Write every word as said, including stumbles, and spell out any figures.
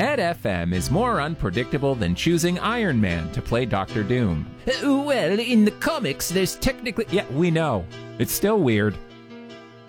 Ed F M is more unpredictable than choosing Iron Man to play Doctor Doom. Uh, well, in the comics, there's technically... Yeah, we know. It's still weird.